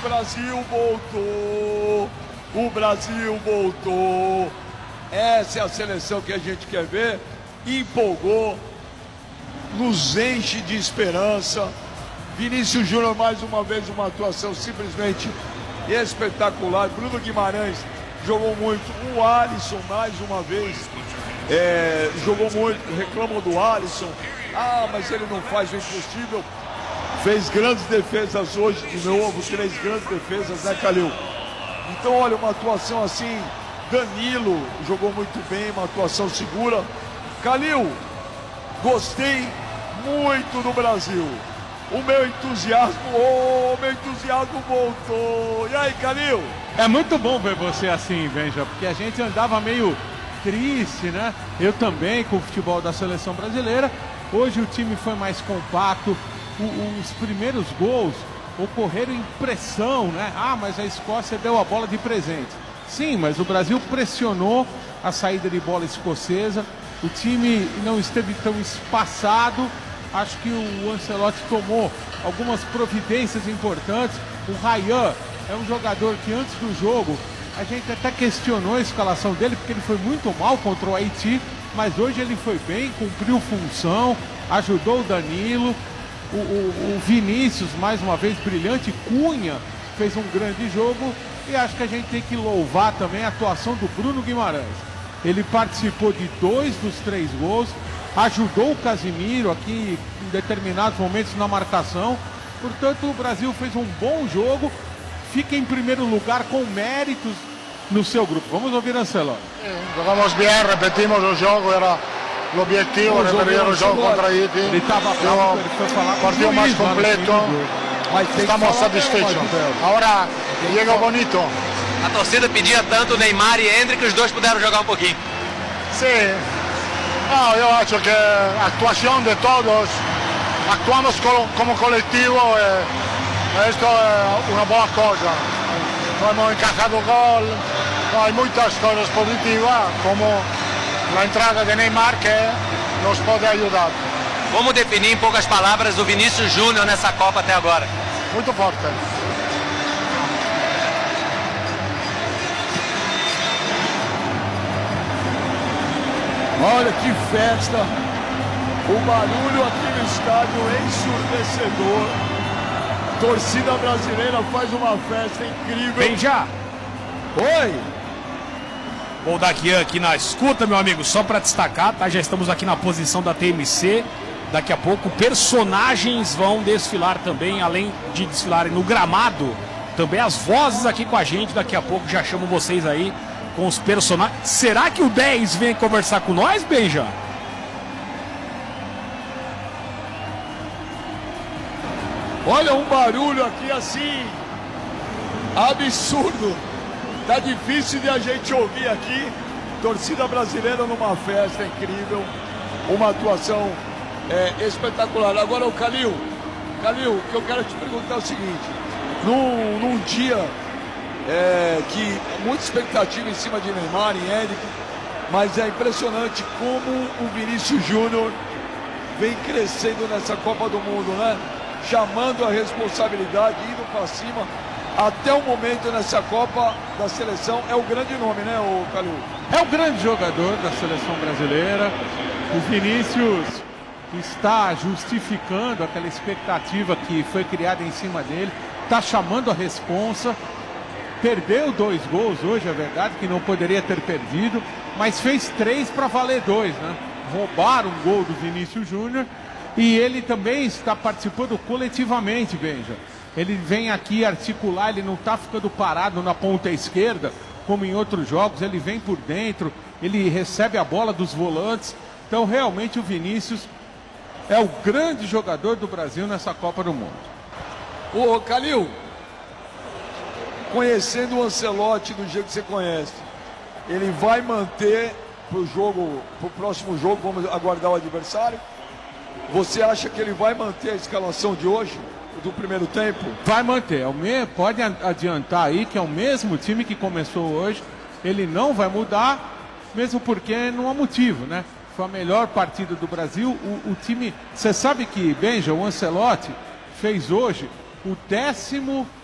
Brasil voltou! O Brasil voltou! Essa é a seleção que a gente quer ver. Empolgou, nos enche de esperança. Vinícius Júnior, mais uma vez, uma atuação simplesmente espetacular. Bruno Guimarães jogou muito. O Alisson, mais uma vez, jogou muito. Reclamam do Alisson. Ah, mas ele não faz o impossível. Fez grandes defesas hoje, de novo, 3 grandes defesas, né, Calil? Então, olha, uma atuação assim. Danilo jogou muito bem, uma atuação segura. Calil, gostei muito do Brasil. O meu entusiasmo voltou. E aí, Calil? É muito bom ver você assim, Benja, porque a gente andava meio triste, né? Eu também, com o futebol da seleção brasileira. Hoje o time foi mais compacto. Os primeiros gols ocorreram em pressão, né? Ah, mas a Escócia deu a bola de presente. Sim, mas o Brasil pressionou a saída de bola escocesa. O time não esteve tão espaçado. Acho que o Ancelotti tomou algumas providências importantes. O Ryan é um jogador que antes do jogo a gente até questionou a escalação dele, porque ele foi muito mal contra o Haiti, mas hoje ele foi bem, cumpriu função, ajudou o Danilo. O Vinícius, mais uma vez, brilhante. Cunha fez um grande jogo. E acho que a gente tem que louvar também a atuação do Bruno Guimarães. Ele participou de 2 dos 3 gols, ajudou o Casimiro aqui em determinados momentos na marcação. Portanto, o Brasil fez um bom jogo, fica em primeiro lugar com méritos no seu grupo. Vamos ouvir Ancelotti. Jogamos bem, repetimos o jogo, era o objetivo, repetir o jogo contra Haiti. Ele estava bravo, ele foi falar com o partido mais completo. Estamos satisfeitos. Agora chega o bonito. A torcida pedia tanto Neymar e Endrick que os dois puderam jogar um pouquinho. Sim. No, eu acho que a atuação de todos, actuamos como coletivo e isto é uma boa coisa. Não hemos encajado gol, há muitas coisas positivas, como a entrada de Neymar que nos pode ajudar. Como definir em poucas palavras o Vinícius Júnior nessa Copa até agora? Muito forte. Olha que festa. O barulho aqui no estádio é ensurdecedor. Torcida brasileira faz uma festa incrível. Benja! Oi! Vou dar aqui na escuta, meu amigo, só para destacar, tá? Já estamos aqui na posição da TMC. Daqui a pouco personagens vão desfilar também, além de desfilarem no gramado, também as vozes aqui com a gente. Daqui a pouco já chamo vocês aí com os personagens. Será que o 10 vem conversar com nós, Benja? Olha um barulho aqui assim, absurdo. Tá difícil de a gente ouvir aqui. Torcida brasileira numa festa incrível, uma atuação espetacular. Agora o Calil, o que eu quero te perguntar é o seguinte: num dia que muita expectativa em cima de Neymar e Endrick, mas é impressionante como o Vinícius Júnior vem crescendo nessa Copa do Mundo, né? Chamando a responsabilidade, indo para cima. Até o momento nessa Copa da Seleção é o grande nome, né, o Calil? É o grande jogador da Seleção Brasileira. O Vinícius está justificando aquela expectativa que foi criada em cima dele. Está chamando a responsa. Perdeu 2 gols hoje, é verdade que não poderia ter perdido, mas fez 3 para valer 2, né? Roubaram um gol do Vinícius Júnior e ele também está participando coletivamente, Benja. Ele vem aqui articular, ele não está ficando parado na ponta esquerda, como em outros jogos, ele vem por dentro, ele recebe a bola dos volantes. Então, realmente, o Vinícius é o grande jogador do Brasil nessa Copa do Mundo. Ô, Calil, conhecendo o Ancelotti do jeito que você conhece, ele vai manter pro próximo jogo, vamos aguardar o adversário? Você acha que ele vai manter a escalação de hoje, do primeiro tempo? Vai manter, pode adiantar aí que é o mesmo time que começou hoje, ele não vai mudar, mesmo porque não há motivo, né? Foi a melhor partida do Brasil, o time, você sabe que, Benja, o Ancelotti fez hoje o 10º